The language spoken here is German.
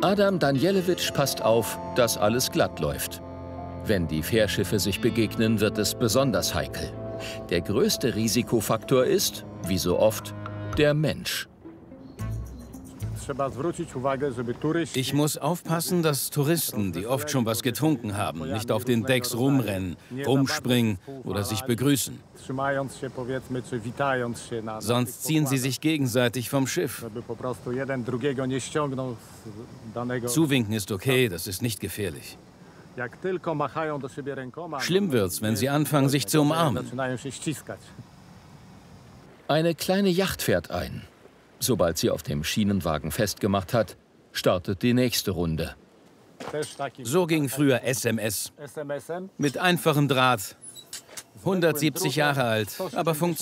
Adam Danielewitsch passt auf, dass alles glatt läuft. Wenn die Fährschiffe sich begegnen, wird es besonders heikel. Der größte Risikofaktor ist, wie so oft, der Mensch. Ich muss aufpassen, dass Touristen, die oft schon was getrunken haben, nicht auf den Decks rumrennen, rumspringen oder sich begrüßen. Sonst ziehen sie sich gegenseitig vom Schiff. Zuwinken ist okay, das ist nicht gefährlich. Schlimm wird's, wenn sie anfangen, sich zu umarmen. Eine kleine Yacht fährt ein. Sobald sie auf dem Schienenwagen festgemacht hat, startet die nächste Runde. So ging früher SMS. Mit einfachem Draht. 170 Jahre alt, aber funktioniert.